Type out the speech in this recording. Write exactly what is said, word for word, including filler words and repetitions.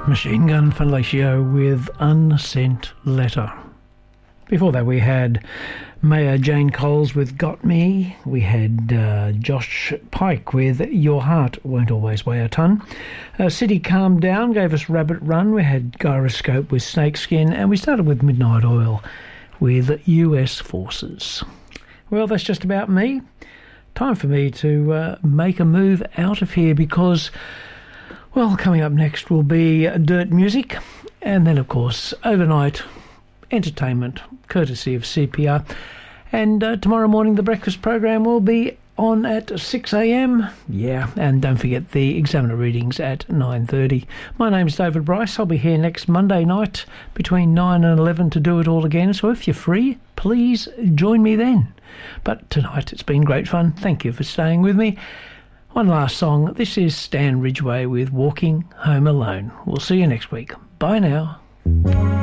Machine Gun Fellatio with Unsent Letter. Before that we had Mayor Jane Coles with Got Me. We had uh, Josh Pike with Your Heart Won't Always Weigh a Ton. Uh, City Calm Down gave us Rabbit Run. We had Gyroscope with Snakeskin. And we started with Midnight Oil with U S Forces. Well, that's just about me. Time for me to uh, make a move out of here because, well, coming up next will be Dirt Music, and then, of course, overnight entertainment, courtesy of C P R. And uh, tomorrow morning, the breakfast program will be on at six a.m. Yeah, and don't forget the Examiner readings at nine thirty. My name's David Bryce. I'll be here next Monday night between nine and eleven to do it all again. So if you're free, please join me then. But tonight, it's been great fun. Thank you for staying with me. One last song. This is Stan Ridgway with Walking Home Alone. We'll see you next week. Bye now.